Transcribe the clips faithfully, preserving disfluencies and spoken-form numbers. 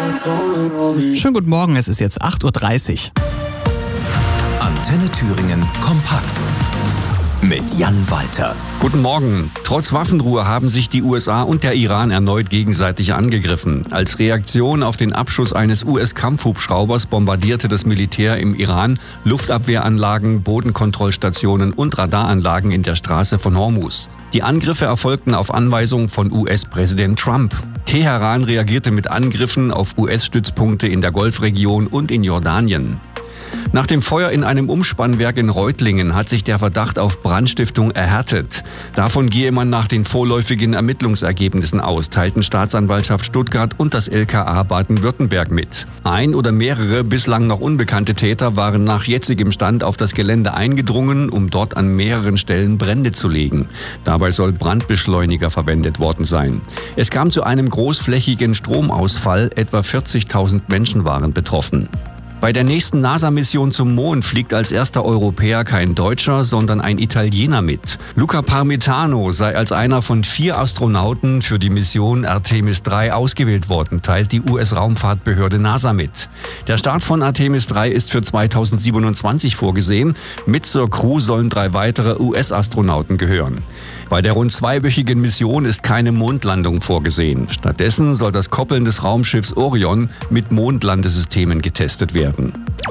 Schönen guten Morgen, es ist jetzt acht Uhr dreißig. Antenne Thüringen kompakt mit Jan Walter. Guten Morgen. Trotz Waffenruhe haben sich die U S A und der Iran erneut gegenseitig angegriffen. Als Reaktion auf den Abschuss eines U S-Kampfhubschraubers bombardierte das Militär im Iran Luftabwehranlagen, Bodenkontrollstationen und Radaranlagen in der Straße von Hormuz. Die Angriffe erfolgten auf Anweisung von U S-Präsident Trump. Teheran reagierte mit Angriffen auf U S-Stützpunkte in der Golfregion und in Jordanien. Nach dem Feuer in einem Umspannwerk in Reutlingen hat sich der Verdacht auf Brandstiftung erhärtet. Davon gehe man nach den vorläufigen Ermittlungsergebnissen aus, teilten Staatsanwaltschaft Stuttgart und das L K A Baden-Württemberg mit. Ein oder mehrere bislang noch unbekannte Täter waren nach jetzigem Stand auf das Gelände eingedrungen, um dort an mehreren Stellen Brände zu legen. Dabei soll Brandbeschleuniger verwendet worden sein. Es kam zu einem großflächigen Stromausfall, etwa vierzigtausend Menschen waren betroffen. Bei der nächsten NASA-Mission zum Mond fliegt als erster Europäer kein Deutscher, sondern ein Italiener mit. Luca Parmitano sei als einer von vier Astronauten für die Mission Artemis drei ausgewählt worden, teilt die U S-Raumfahrtbehörde NASA mit. Der Start von Artemis drei ist für zweitausendsiebenundzwanzig vorgesehen. Mit zur Crew sollen drei weitere U S-Astronauten gehören. Bei der rund zweiwöchigen Mission ist keine Mondlandung vorgesehen. Stattdessen soll das Koppeln des Raumschiffs Orion mit Mondlandesystemen getestet werden.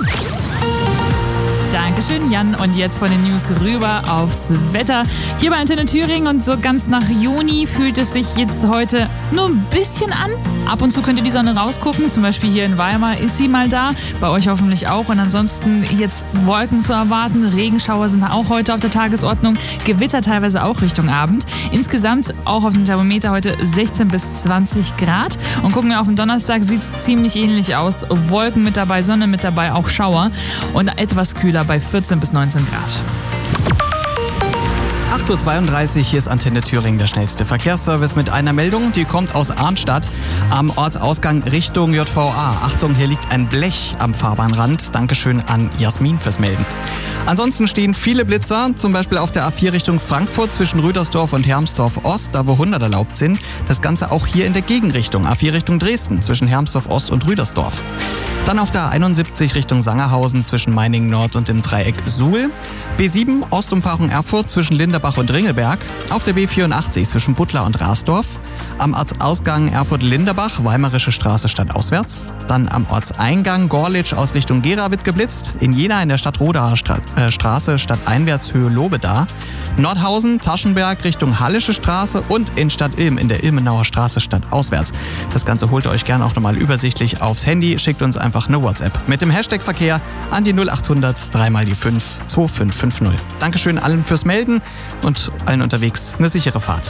Dankeschön, Jan. Und jetzt von den News rüber aufs Wetter. Hier bei Antenne Thüringen und so ganz nach Juni fühlt es sich jetzt heute nur ein bisschen an. Ab und zu könnt ihr die Sonne rausgucken. Zum Beispiel hier in Weimar ist sie mal da. Bei euch hoffentlich auch. Und ansonsten jetzt Wolken zu erwarten. Regenschauer sind auch heute auf der Tagesordnung. Gewitter teilweise auch Richtung Abend. Insgesamt auch auf dem Thermometer heute sechzehn bis zwanzig Grad. Und gucken wir auf den Donnerstag, sieht es ziemlich ähnlich aus. Wolken mit dabei, Sonne mit dabei, auch Schauer. Und etwas kühler bei vierzehn bis neunzehn Grad. acht Uhr zweiunddreißig, hier ist Antenne Thüringen, der schnellste Verkehrsservice mit einer Meldung, die kommt aus Arnstadt am Ortsausgang Richtung J V A. Achtung, hier liegt ein Blech am Fahrbahnrand. Dankeschön an Jasmin fürs Melden. Ansonsten stehen viele Blitzer, zum Beispiel auf der A vier Richtung Frankfurt zwischen Rüdersdorf und Hermsdorf Ost, da wo hundert erlaubt sind. Das Ganze auch hier in der Gegenrichtung, A vier Richtung Dresden zwischen Hermsdorf Ost und Rüdersdorf. Dann auf der A einundsiebzig Richtung Sangerhausen zwischen Meiningen Nord und dem Dreieck Suhl. B sieben Ostumfahrung Erfurt zwischen Linderbach und Ringelberg. Auf der B vierundachtzig zwischen Butler und Rasdorf. Am Ortsausgang Erfurt-Linderbach, Weimarische Straße stadtauswärts. Dann am Ortseingang Gorlitz aus Richtung Gera wird geblitzt. In Jena in der Stadt-Rodaer Stra- äh, Straße stadteinwärts Höhe Lobeda. Nordhausen, Taschenberg Richtung Hallische Straße und in Stadt-Ilm in der Ilmenauer Straße stadtauswärts. Das Ganze holt ihr euch gerne auch nochmal übersichtlich aufs Handy. Schickt uns einfach eine WhatsApp mit dem Hashtag Verkehr an die null achthundert drei mal die fünf zwei fünf fünf null. Dankeschön allen fürs Melden und allen unterwegs eine sichere Fahrt.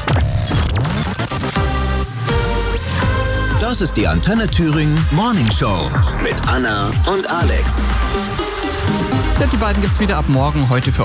Das ist die Antenne Thüringen Morning Show mit Anna und Alex. Die beiden gibt's wieder ab morgen, heute für